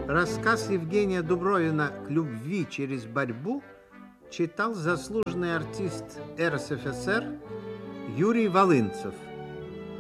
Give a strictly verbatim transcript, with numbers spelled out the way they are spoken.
Рассказ Евгения Дубровина «К любви через борьбу» читал заслуженный артист эр эс эф эс эр Юрий Волынцев.